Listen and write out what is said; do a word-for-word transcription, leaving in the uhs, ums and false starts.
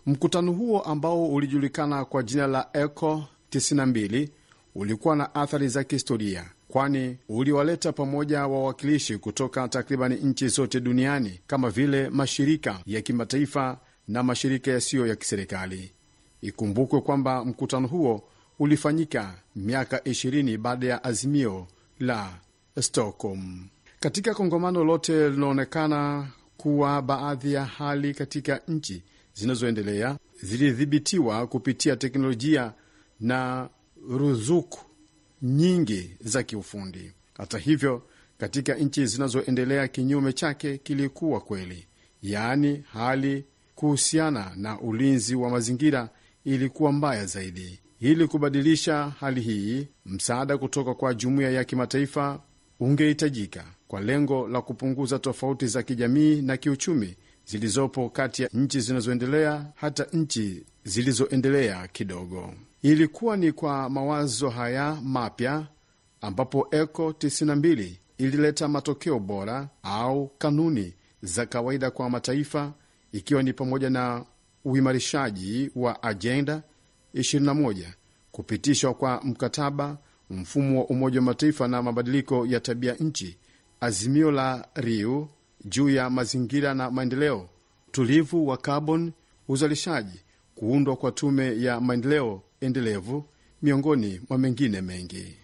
Mkutano huo ambao ulijulikana kwa jina la Eco tisini na mbili ulikuwa na athari za kihistoria, kwani uliwaleta pamoja wawakilishi kutoka takribani nchi zote duniani kama vile mashirika ya kimataifa na mashirika yasiyo ya kiserikali. Ikumbukwe kwamba mkutano huo ulifanyika miaka ishirini baada ya azimio la Stockholm. Katika kongamano lote linaonekana kuwa baadhi ya hali katika nchi zinazoendelea zilidhibitiwa kupitia teknolojia na ruzuku nyingi za kiufundi. Hata hivyo, katika nchi zinazoendelea kinyume chake kilikuwa kweli, yaani hali kuhusiana na ulinzi wa mazingira ilikuwa mbaya zaidi. Ili kubadilisha hali hii, msaada kutoka kwa jumuiya ya kimataifa ungehitajika kwa lengo la kupunguza tofauti za kijamii na kiuchumi zilizopo kati ya nchi zinazoendelea hata nchi zilizoendelea kidogo. Ilikuwa ni kwa mawazo haya mapya ambapo Eco tisini na mbili ilileta matokeo bora au kanuni za kawaida kwa mataifa, ikiwa ni pamoja na uimarishaji wa ajenda ishirini na moja, kupitishwa kwa mkataba, mfumo wa Umoja wa Mataifa na mabadiliko ya tabia nchi, azimio la Rio juu ya mazingira na maendeleo, utulivu wa kaboni, uzalishaji, kuundwa kwa tume ya maendeleo endelevu, miongoni mwa mengine mengi.